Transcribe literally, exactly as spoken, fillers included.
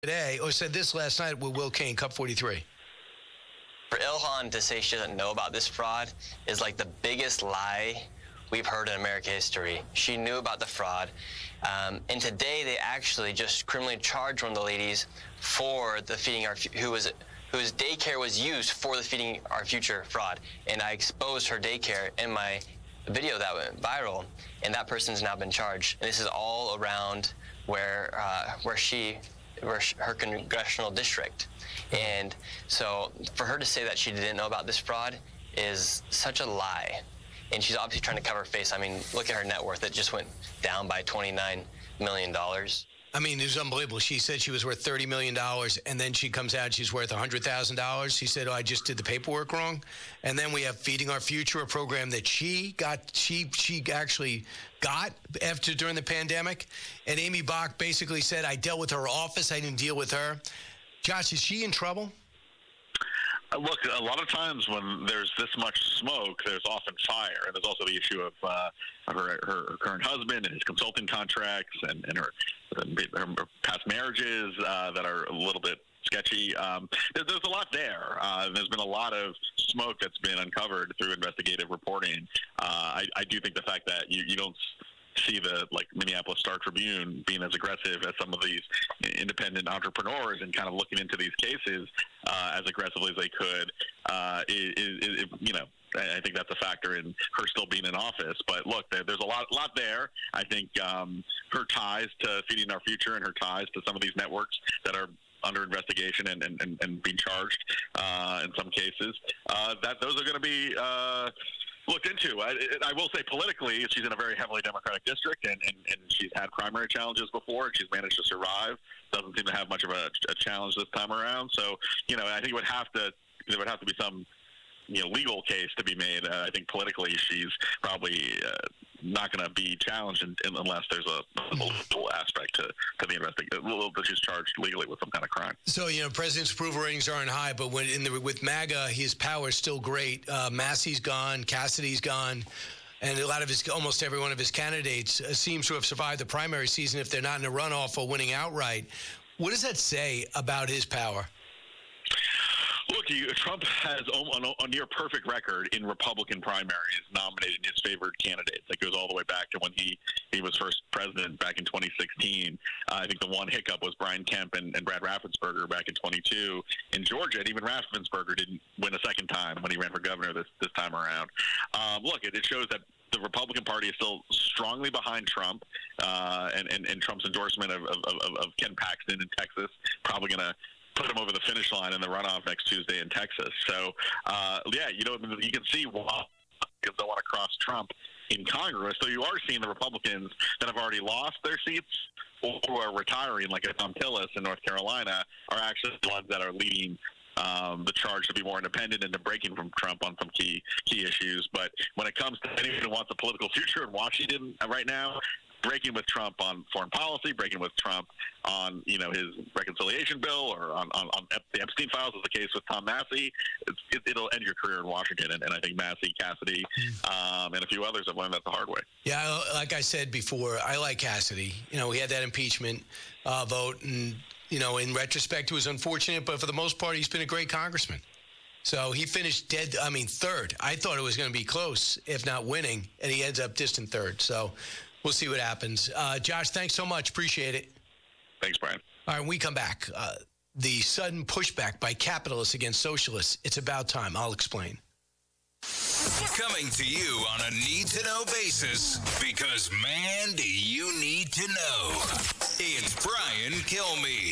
today, or said this last night with Will Cain, Cup forty-three. For Ilhan to say she doesn't know about this fraud is like the biggest lie we've heard in American history. She knew about the fraud. Um, and today they actually just criminally charged one of the ladies for the Feeding Our Future, who was whose daycare was used for the Feeding Our Future fraud. And I exposed her daycare in my video that went viral, and that person's now been charged. And this is all around where uh, where she, where she, her congressional district. And so for her to say that she didn't know about this fraud is such a lie. And she's obviously trying to cover her face. I mean, look at her net worth. It just went down by twenty-nine million dollars. I mean, it was unbelievable. She said she was worth thirty million dollars, and then she comes out and she's worth one hundred thousand dollars. She said, oh, I just did the paperwork wrong. And then we have Feeding Our Future, a program that she got, she she actually got after during the pandemic. And Amy Bach basically said, I dealt with her office. I didn't deal with her. Josh, is she in trouble? Uh, look, a lot of times when there's this much smoke, there's often fire. And there's also the issue of uh, her, her current husband and his consulting contracts and, and her, her past marriages uh, that are a little bit sketchy. Um, there, there's a lot there. Uh, there's been a lot of smoke that's been uncovered through investigative reporting. Uh, I, I do think the fact that you, you don't see the like Minneapolis Star Tribune being as aggressive as some of these independent entrepreneurs and kind of looking into these cases uh, as aggressively as they could, uh, is, is, you know, I think that's a factor in her still being in office. But look, there, there's a lot, lot there. I think um, her ties to Feeding Our Future and her ties to some of these networks that are under investigation and, and, and, and being charged uh, in some cases, uh, that those are going to be uh, looked into. I, I will say politically, she's in a very heavily Democratic district, and, and, and she's had primary challenges before, and she's managed to survive. Doesn't seem to have much of a, a challenge this time around. So, you know, I think it would have to there would have to be some, you know, legal case to be made. Uh, I think politically, she's probably uh, not going to be challenged in, in, unless there's a, a legal aspect to, to the investigation. That she's charged legally with some kind of crime. So, you know, president's approval ratings aren't high, but when in the, with MAGA, his power is still great. Uh, Massey's gone, Cassidy's gone, and a lot of his, almost every one of his candidates uh, seems to have survived the primary season if they're not in a runoff or winning outright. What does that say about his power? Look, you, Trump has a, a near-perfect record in Republican primaries nominating his favored candidates. That goes all the way back to when he, he was first president back in twenty sixteen. Uh, I think the one hiccup was Brian Kemp and, and Brad Raffensperger back in twenty-two in Georgia, and even Raffensperger didn't win a second time when he ran for governor this, this time around. Um, look, it, it shows that the Republican Party is still strongly behind Trump, uh, and, and, and Trump's endorsement of, of, of, of Ken Paxton in Texas probably going to put him over the finish line in the runoff next Tuesday in Texas. So, uh, yeah, you know, you can see why because they want to cross Trump in Congress. So you are seeing the Republicans that have already lost their seats or who are retiring, like a Thom Tillis in North Carolina, are actually the ones that are leading um, the charge to be more independent and to breaking from Trump on some key key issues. But when it comes to anyone who wants a political future in Washington right now, breaking with Trump on foreign policy, breaking with Trump on, you know, his reconciliation bill or on, on, on the Epstein files, is the case with Tom Massey. It's, it, it'll end your career in Washington. And, and I think Massey, Cassidy, um, and a few others have learned that the hard way. Yeah, like I said before, I like Cassidy. You know, we had that impeachment uh, vote, and, you know, in retrospect, it was unfortunate, but for the most part, he's been a great congressman. So he finished dead, I mean, third. I thought it was going to be close, if not winning, and he ends up distant third. So we'll see what happens. Uh, Josh, thanks so much. Appreciate it. Thanks, Brian. All right, when we come back, uh, the sudden pushback by capitalists against socialists. It's about time. I'll explain. Coming to you on a need-to-know basis, because, man, do you need to know. It's Brian Kilmeade.